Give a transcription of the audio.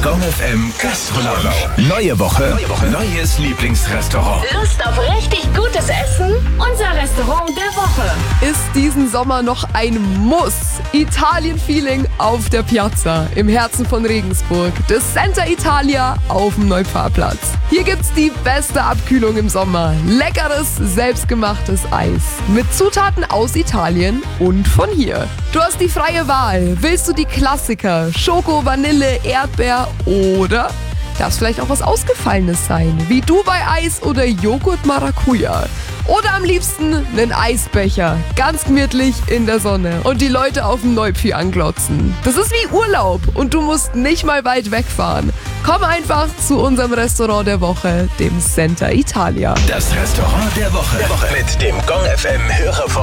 Gong FM Gastronomie. Neue Woche, neues Lieblingsrestaurant. Lust auf richtig gutes Essen? Unser Restaurant der Woche ist diesen Sommer noch ein Muss. Italien-Feeling auf der Piazza im Herzen von Regensburg. Das Center Italia auf dem Neupfarrplatz. Hier gibt's die beste Abkühlung im Sommer. Leckeres, selbstgemachtes Eis. Mit Zutaten aus Italien und von hier. Du hast die freie Wahl. Willst du die Klassiker? Schoko, Vanille, Erdbeer oder darf es vielleicht auch was Ausgefallenes sein? Wie Dubai-Eis oder Joghurt Maracuja? Oder am liebsten einen Eisbecher. Ganz gemütlich in der Sonne. Und die Leute auf dem Neupfi anglotzen. Das ist wie Urlaub und du musst nicht mal weit wegfahren. Komm einfach zu unserem Restaurant der Woche, dem Center Italia. Das Restaurant der Woche. Mit dem Gong FM Hörervorschlag.